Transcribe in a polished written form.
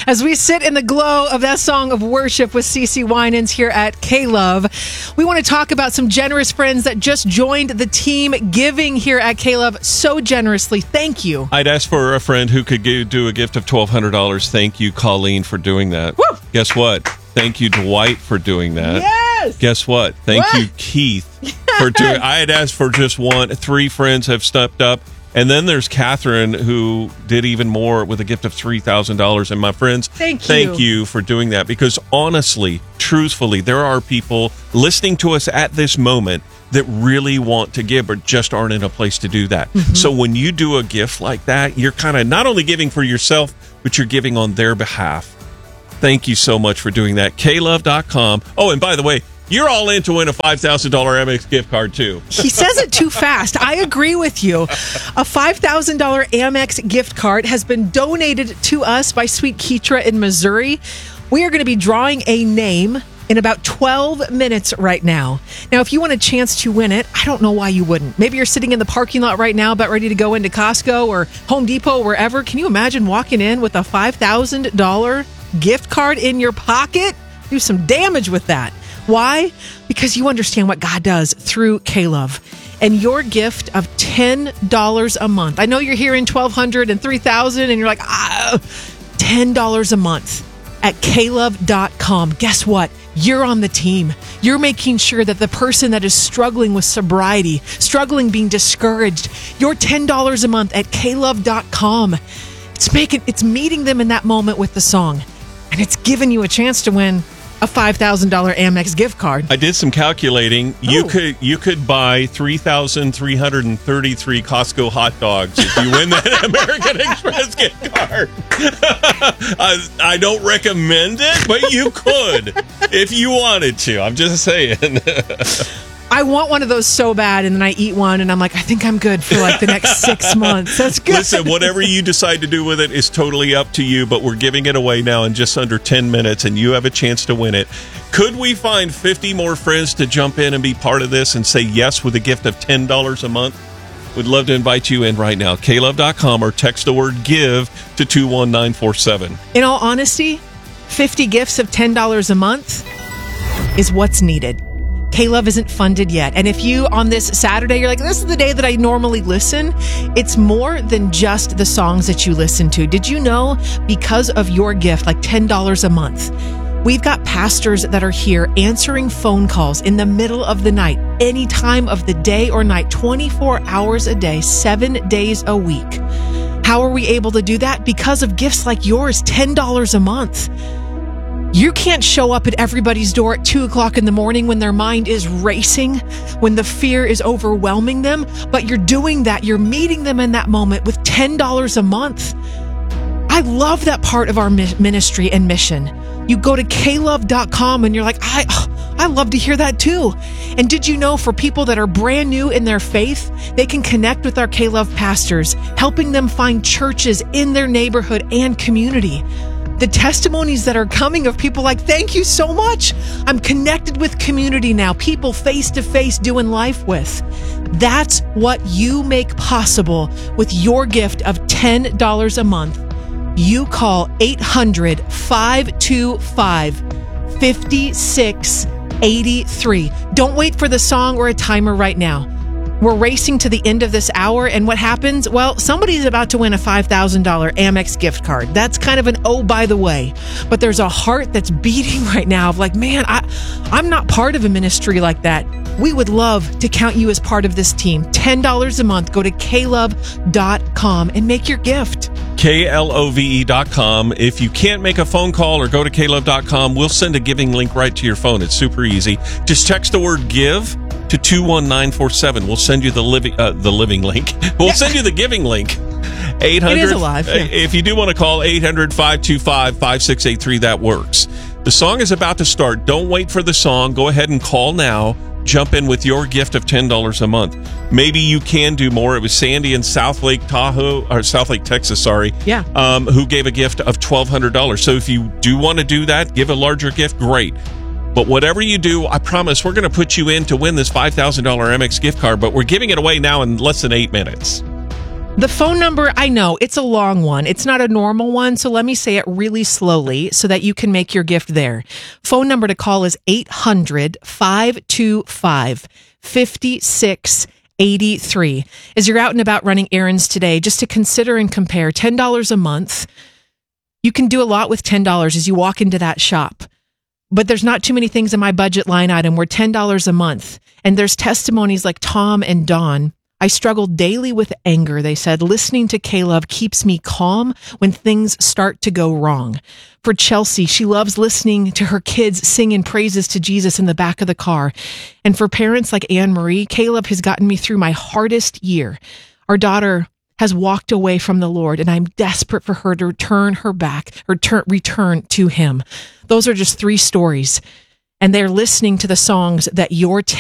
As we sit in the glow of that song of worship with CeCe Winans here at K-Love, we want to talk about some generous friends that just joined the team giving here at K-Love so generously. Thank you. I'd ask for a friend who could do a gift of $1,200. Thank you, Colleen, for doing that. Woo! Guess what? Thank you, Dwight, for doing that. Yes! Guess what? Thank you, Keith, for doing it. I had asked for just one. 3 friends have stepped up. And then there's Catherine, who did even more with a gift of $3,000. And my friends, thank you for doing that. Because honestly, truthfully, there are people listening to us at this moment that really want to give but just aren't in a place to do that. Mm-hmm. So when you do a gift like that, you're kind of not only giving for yourself, but you're giving on their behalf. Thank you so much for doing that. KLove.com. Oh, and by the way, you're all in to win a $5,000 Amex gift card, too. He says it too fast. I agree with you. A $5,000 Amex gift card has been donated to us by Sweet Keitra in Missouri. We are going to be drawing a name in about 12 minutes right now. Now, if you want a chance to win it, I don't know why you wouldn't. Maybe you're sitting in the parking lot right now about ready to go into Costco or Home Depot or wherever. Can you imagine walking in with a $5,000 gift card in your pocket? Do some damage with that. Why? Because you understand what God does through K-Love. And your gift of $10 a month. I know you're hearing $1,200 and $3,000 and you're like, $10 a month at klove.com. Guess what? You're on the team. You're making sure that the person that is struggling with sobriety, struggling being discouraged, your $10 a month at klove.com. It's meeting them in that moment with the song. And it's giving you a chance to win a $5,000 Amex gift card. I did some calculating. Ooh. You could buy 3,333 Costco hot dogs if you win that American Express gift card. I don't recommend it, but you could if you wanted to. I'm just saying. I want one of those so bad, and then I eat one, and I'm like, I think I'm good for like the next 6 months. That's good. Listen, whatever you decide to do with it is totally up to you, but we're giving it away now in just under 10 minutes, and you have a chance to win it. Could we find 50 more friends to jump in and be part of this and say yes with a gift of $10 a month? We'd love to invite you in right now. klove.com or text the word GIVE to 21947. In all honesty, 50 gifts of $10 a month is what's needed. K-Love isn't funded yet. And if you, on this Saturday, you're like, this is the day that I normally listen, it's more than just the songs that you listen to. Did you know, because of your gift, like $10 a month, we've got pastors that are here answering phone calls in the middle of the night, any time of the day or night, 24 hours a day, 7 days a week. How are we able to do that? Because of gifts like yours, $10 a month. You can't show up at everybody's door at 2 o'clock in the morning when their mind is racing, when the fear is overwhelming them, but you're doing that. You're meeting them in that moment with $10 a month. I love that part of our ministry and mission. You go to klove.com and you're like, I love to hear that too. And did you know, for people that are brand new in their faith, they can connect with our K-Love pastors, helping them find churches in their neighborhood and community. The testimonies that are coming of people like, thank you so much. I'm connected with community now, people face to face doing life with. That's what you make possible with your gift of $10 a month. You call 800-525-5683. Don't wait for the song or a timer right now. We're racing to the end of this hour, and what happens? Well, somebody's about to win a $5,000 Amex gift card. That's kind of an oh, by the way. But there's a heart that's beating right now of like, man, I'm not part of a ministry like that. We would love to count you as part of this team. $10 a month. Go to klove.com and make your gift. KLOVE.com. If you can't make a phone call or go to klove.com, we'll send a giving link right to your phone. It's super easy. Just text the word GIVE to 21947. We'll send you the living link. We'll send you the giving link. 800. It is alive. Yeah. If you do want to call 800-525-5683, that works. The song is about to start. Don't wait for the song. Go ahead and call now. Jump in with your gift of $10 a month. Maybe you can do more. It was Sandy in Southlake, Texas, who gave a gift of $1,200. So if you do want to do that, give a larger gift, great. But whatever you do, I promise we're going to put you in to win this $5,000 Amex gift card, but we're giving it away now in less than 8 minutes. The phone number, I know, it's a long one. It's not a normal one, so let me say it really slowly so that you can make your gift there. Phone number to call is 800-525-5683. As you're out and about running errands today, just to consider and compare $10 a month. You can do a lot with $10 as you walk into that shop. But there's not too many things in my budget line item where $10 a month. And there's testimonies like Tom and Dawn. I struggle daily with anger, they said. Listening to K-Love keeps me calm when things start to go wrong. For Chelsea, she loves listening to her kids singing praises to Jesus in the back of the car. And for parents like Anne-Marie, K-Love has gotten me through my hardest year. Our daughter has walked away from the Lord, and I'm desperate for her to return to Him. Those are just 3 stories. And they're listening to the songs that you're